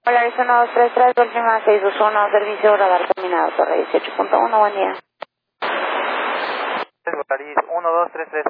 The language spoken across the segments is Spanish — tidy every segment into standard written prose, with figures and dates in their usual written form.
Polaris 1233, próxima 621, servicio radar terminado, torre 18.1, buen día. Polaris 1233.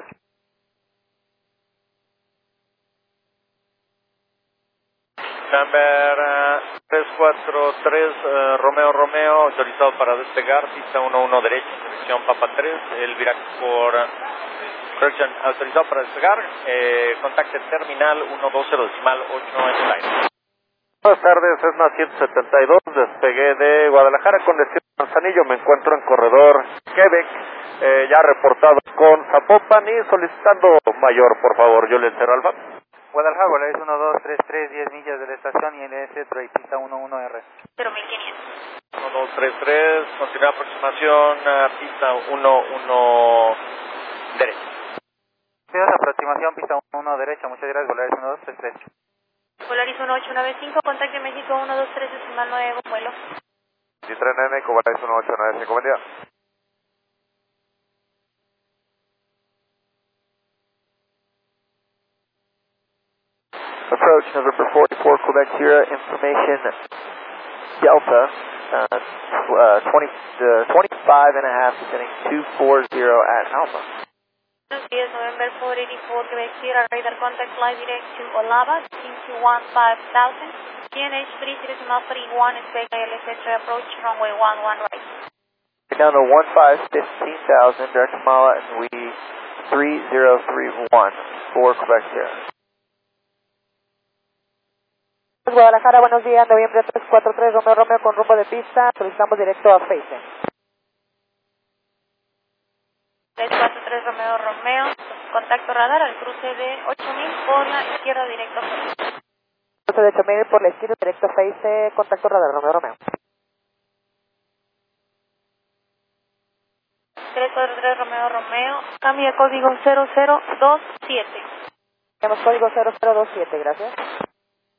Number 343, Romeo, autorizado para despegar, pista 11 derecha, dirección Papa 3, el viraje por correction, autorizado para despegar, contacte terminal 120.8 en el aire. Buenas tardes, Cessna 172, despegué de Guadalajara con destino a Manzanillo, me encuentro en corredor Quebec, ya reportado con Zapopan y solicitando mayor, por favor, Juliet Alba. Guadalajara, Polaris 1233, 10 millas de la estación y LS Troy, pista 11R. 0500. 1233, continúa aproximación, pista 11 derecha. Aproximación, pista 11 derecha, muchas gracias, Polaris 1233. Polaris 1895, contacte México 123, decimal 9, vuelo. Citren N, Polaris 1895, buen día. Approach November 44, Quebec Sierra, information Delta, 25 and a half, descending 240 at Alpha. Buenos días, November 484, Quebec Sierra, radar contact, fly direct to Olava, into 15,000, GNH 331, expect ILS approach, runway 11 right. Down to 15,000, direct to Mala, and we 3031 for Quebec Sierra. Guadalajara, buenos días, noviembre 343, Romeo con rumbo de pista, solicitamos directo a Facing. 343 Romeo, contacto radar al cruce de 8000 por la izquierda directo a Face. Cruce de 8000 por la izquierda directo a Face, contacto radar, Romeo. 343 Romeo, cambia código 0027. Tenemos código 0027, gracias.